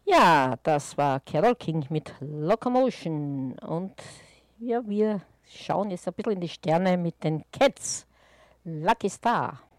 Ja, das war Carole King mit Locomotion. Und ja, wir schauen jetzt ein bisschen in die Sterne mit den Cats. Lucky Star.